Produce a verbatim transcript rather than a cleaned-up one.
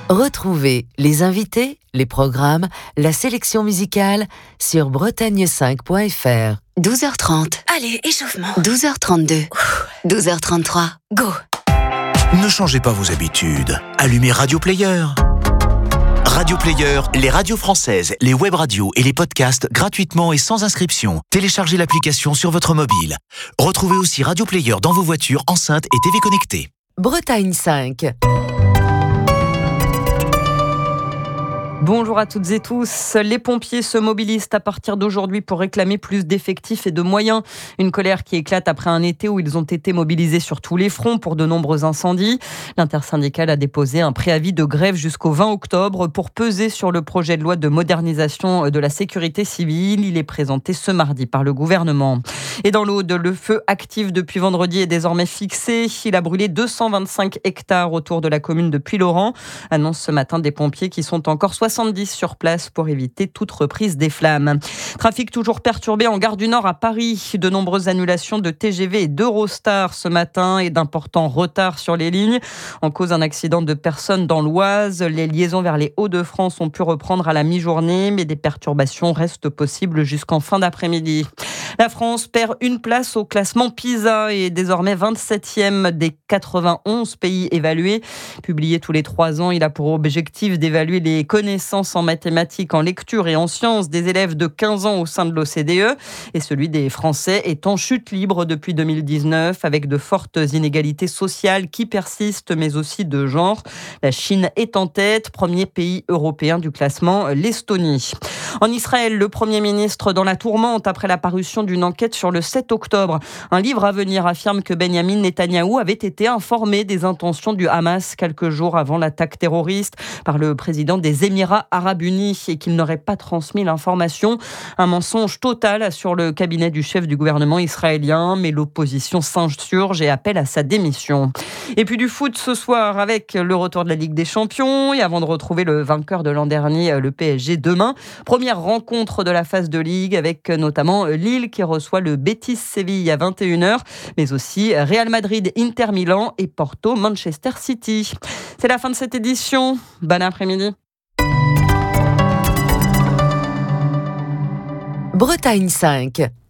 Retrouvez les invités, les programmes, la sélection musicale sur bretagne cinq point f r. douze heures trente. Allez, échauffement. douze heures trente-deux. douze heures trente-trois. Go. Ne changez pas vos habitudes. Allumez Radio Player. Radio Player, les radios françaises, les web radios et les podcasts gratuitement et sans inscription. Téléchargez l'application sur votre mobile. Retrouvez aussi Radio Player dans vos voitures, enceintes et T V connectées. Bretagne cinq. Bonjour à toutes et tous. Les pompiers se mobilisent à partir d'aujourd'hui pour réclamer plus d'effectifs et de moyens. Une colère qui éclate après un été où ils ont été mobilisés sur tous les fronts pour de nombreux incendies. L'intersyndicale a déposé un préavis de grève jusqu'au vingt octobre pour peser sur le projet de loi de modernisation de la sécurité civile. Il est présenté ce mardi par le gouvernement. Et dans l'Aude, le feu actif depuis vendredi est désormais fixé. Il a brûlé deux cent vingt-cinq hectares autour de la commune de Puylaurens. Annonce ce matin des pompiers qui sont encore soixante-dix sur place pour éviter toute reprise des flammes. Trafic toujours perturbé en gare du Nord à Paris. De nombreuses annulations de T G V et d'Eurostar ce matin et d'importants retards sur les lignes. En cause d'un accident de personnes dans l'Oise, les liaisons vers les Hauts-de-France ont pu reprendre à la mi-journée, mais des perturbations restent possibles jusqu'en fin d'après-midi. La France perd une place au classement PISA et est désormais vingt-septième des quatre-vingt-onze pays évalués. Publié tous les trois ans, il a pour objectif d'évaluer les connaissances en mathématiques, en lecture et en sciences des élèves de quinze ans au sein de l'O C D E. Et celui des Français est en chute libre depuis deux mille dix-neuf, avec de fortes inégalités sociales qui persistent, mais aussi de genre. La Chine est en tête, premier pays européen du classement, l'Estonie. En Israël, le Premier ministre dans la tourmente après la parution d'une enquête sur le sept octobre. Un livre à venir affirme que Benyamin Netanyahou avait été informé des intentions du Hamas quelques jours avant l'attaque terroriste par le président des Émirats arabes unis et qu'il n'aurait pas transmis l'information. Un mensonge total assure le cabinet du chef du gouvernement israélien, mais l'opposition s'insurge et appelle à sa démission. Et puis du foot ce soir avec le retour de la Ligue des Champions et avant de retrouver le vainqueur de l'an dernier, le P S G demain. Première rencontre de la phase de Ligue avec notamment Lille qui reçoit le Betis Séville à vingt et une heures, mais aussi Real Madrid, Inter Milan et Porto, Manchester City. C'est la fin de cette édition. Bon après-midi. Bretagne cinq.